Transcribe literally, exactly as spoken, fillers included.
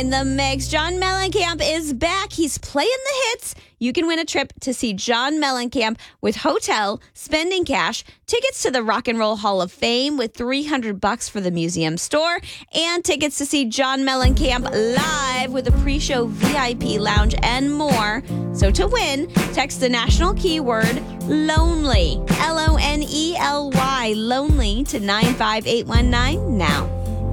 in the mix. John Mellencamp is back. He's playing the hits. You can win a trip to see John Mellencamp with hotel, spending cash, tickets to the Rock and Roll Hall of Fame with three hundred bucks for the museum store, and tickets to see John Mellencamp live with a pre-show V I P lounge and more. So to win, text the national keyword LONELY, L O N E L Y, LONELY to nine five eight one nine now.